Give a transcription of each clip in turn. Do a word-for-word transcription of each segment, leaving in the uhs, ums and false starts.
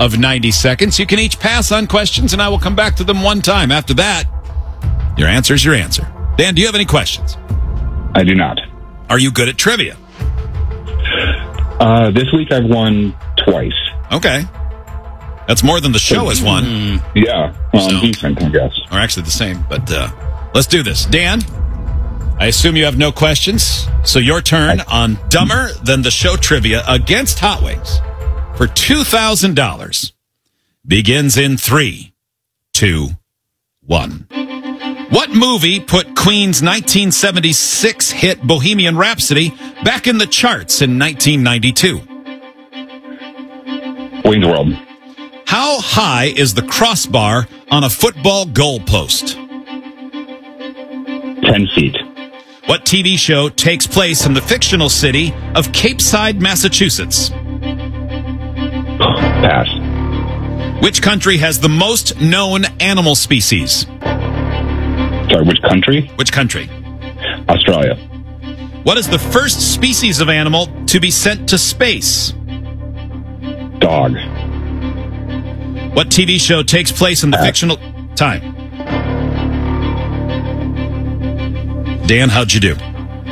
of ninety seconds. You can each pass on questions, and I will come back to them one time. After that, your answer is your answer. Dan, do you have any questions? I do not. Are you good at trivia? Uh, this week I've won twice. Okay. That's more than the show has won. Mm, yeah. Well, So- I'm decent, I guess. Or actually the same, but uh, let's do this. Dan, I assume you have no questions, so your turn on Dumber Than the Show trivia against Hot Wings for two thousand dollars begins in three, two, one. What movie put Queen's nineteen seventy-six hit Bohemian Rhapsody back in the charts in nineteen ninety-two? Wayne's World. How high is the crossbar on a football goalpost? Ten feet. What T V show takes place in the fictional city of Cape Side, Massachusetts? Pass. Which country has the most known animal species? Sorry, which country? Which country? Australia. What is the first species of animal to be sent to space? Dog. What T V show takes place in the Pass. fictional... Time. Dan, how'd you do?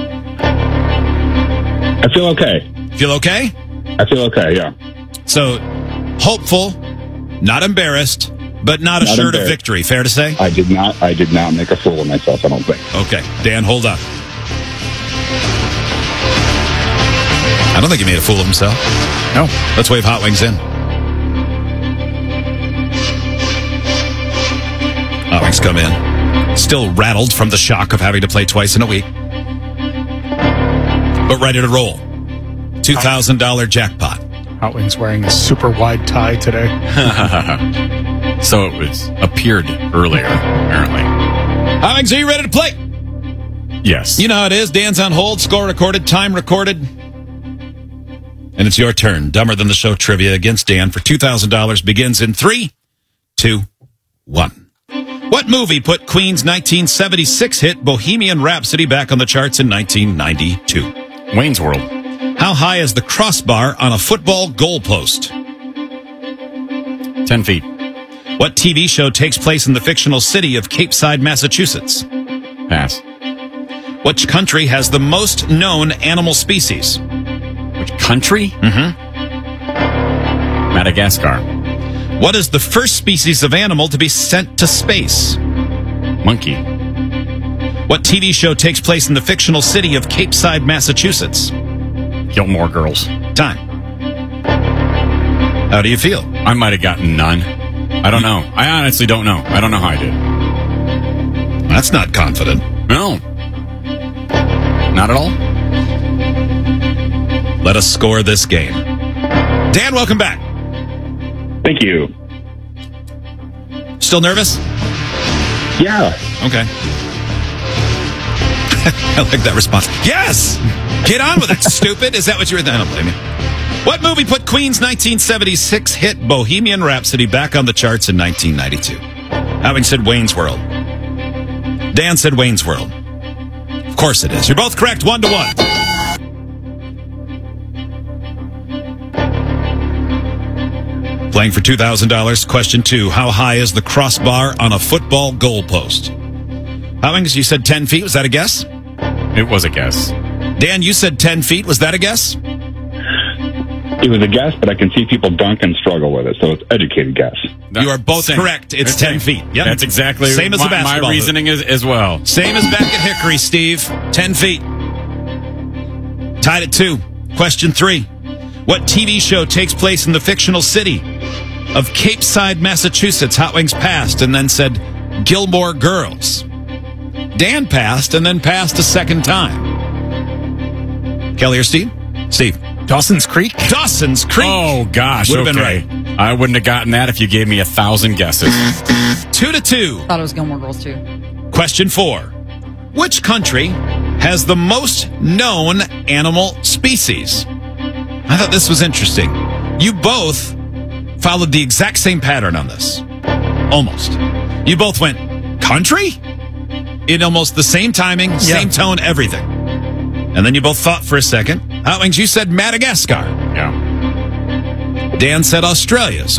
I feel okay. Feel okay? I feel okay, yeah. So, hopeful, not embarrassed, but not Not assured of embarrassed. victory. Fair to say? I did not I did not make a fool of myself, I don't think. Okay, Dan, hold on. I don't think he made a fool of himself. No. Let's wave Hot Wings in. Hot Wings come in. Still rattled from the shock of having to play twice in a week. But ready to roll. two thousand dollars jackpot. Hot Wings wearing a super wide tie today. So it was appeared earlier, apparently. Hot Wings, are you ready to play? Yes. You know how it is. Dan's on hold, score recorded, time recorded. And it's your turn. Dumber Than the Show trivia against Dan for two thousand dollars begins in three, two, one. What movie put Queen's nineteen seventy-six hit Bohemian Rhapsody back on the charts in nineteen ninety-two? Wayne's World. How high is the crossbar on a football goalpost? Ten feet. What T V show takes place in the fictional city of Cape Side, Massachusetts? Pass. Which country has the most known animal species? Which country? Mm-hmm. Madagascar. What is the first species of animal to be sent to space? Monkey. What T V show takes place in the fictional city of Cape Side, Massachusetts? Gilmore Girls. Time. How do you feel? I might have gotten none. I don't know. I honestly don't know. I don't know how I did. That's not confident. No. Not at all. Let us score this game. Dan, welcome back. Thank you. Still nervous? Yeah. Okay. I like that response. Yes! Get on with it, stupid. Is that what you were... I don't blame you. What movie put Queen's nineteen seventy-six hit Bohemian Rhapsody back on the charts in nineteen ninety-two? Having said Wayne's World. Dan said Wayne's World. Of course it is. You're both correct, one to one. Playing for two thousand dollars. Question two. How high is the crossbar on a football goalpost? Howings, you said ten feet. Was that a guess? It was a guess. Dan, you said ten feet. Was that a guess? It was a guess, but I can see people dunk and struggle with it, so it's educated guess. You are both Same. correct. It's Same. ten feet. Yep. That's exactly Same as my, the basketball my hoop. reasoning is, as well. Same as back at Hickory, Steve. Ten feet. Tied at two. Question three. What T V show takes place in the fictional city of Cape Side, Massachusetts? Hot Wings passed and then said Gilmore Girls. Dan passed and then passed a second time. Kelly or Steve? Steve. Dawson's Creek? Dawson's Creek. Oh, gosh. Would have okay. been right. I wouldn't have gotten that if you gave me a thousand guesses. Two to two. Thought it was Gilmore Girls too. Question four. Which country has the most known animal species? I thought this was interesting. You both followed the exact same pattern on this. Almost. You both went, country? In almost the same timing, same tone, everything. And then you both thought for a second. Hot Wings, you said Madagascar. Yeah. Dan said Australia. So